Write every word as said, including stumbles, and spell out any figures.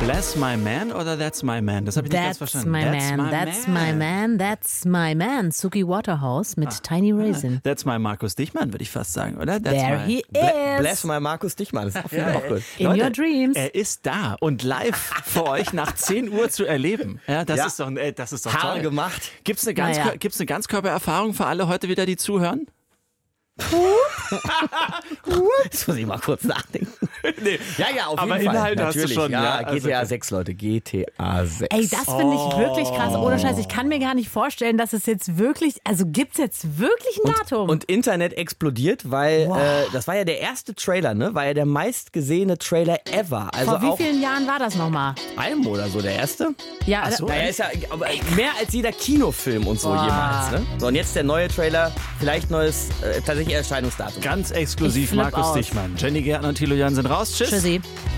Bless My Man oder That's My Man? Das habe ich That's nicht ganz verstanden. My That's man, my that's man. my man, that's my man. Suki Waterhouse mit Ah. Tiny Raisin. That's My Markus Dichmann, würde ich fast sagen, oder? That's There my... he Ble- Bless is. my Markus Dichmann. Das ist Ja, auch gut. In Leute, your dreams. Er ist da und live für euch nach zehn Uhr zu erleben. Ja, das Ja. ist doch, ey, das ist doch Haare toll. gemacht. Gibt's eine, ganz, Naja. gibt's eine Ganzkörpererfahrung für alle heute wieder, die zuhören? Jetzt muss ich mal kurz nachdenken. Nee. Ja, ja, auf Aber jeden Fall. Inhalte hast du Natürlich. schon, Ja, ja, also- G T A sechs, Leute. G T A sechs. Ey, das finde ich wirklich krass. Ohne Scheiß, ich kann mir gar nicht vorstellen, dass es jetzt wirklich, also gibt's jetzt wirklich ein Datum? Und Internet explodiert, weil äh, das war ja der erste Trailer, ne? War ja der meistgesehene Trailer ever. Also Vor wie auch vielen Jahren war das nochmal? einem oder so der erste. Ja, Ach so. Naja, ist ja aber mehr als jeder Kinofilm und so Boah. jemals, ne? So, und jetzt der neue Trailer, vielleicht neues, äh, tatsächlich Erscheinungsdatum. Ganz exklusiv Ich flipp Markus aus. Dichmann. Jenny Gärtner und Thilo Jörn sind raus. Tschüss. Tschüssi.